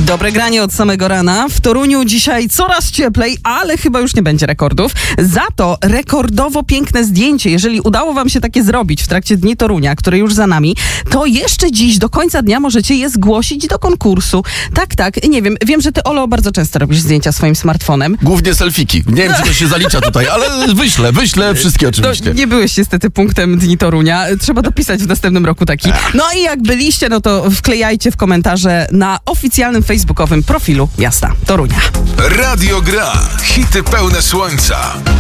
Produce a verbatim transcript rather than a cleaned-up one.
Dobre granie od samego rana. W Toruniu dzisiaj coraz cieplej, ale chyba już nie będzie rekordów. Za to rekordowo piękne zdjęcie. Jeżeli udało wam się takie zrobić w trakcie Dni Torunia, które już za nami, to jeszcze dziś do końca dnia możecie je zgłosić do konkursu. Tak, tak. Nie wiem, wiem, że ty, Olo, bardzo często robisz zdjęcia swoim smartfonem. Głównie selfiki. Nie wiem, czy to się zalicza tutaj, ale wyślę, wyślę wszystkie oczywiście. No, nie byłeś niestety punktem Dni Torunia. Trzeba dopisać w następnym roku taki. No i jak byliście, no to wklejajcie w komentarze na oficjalnym facebookowym profilu miasta Torunia. Radio Gra. Hity pełne słońca.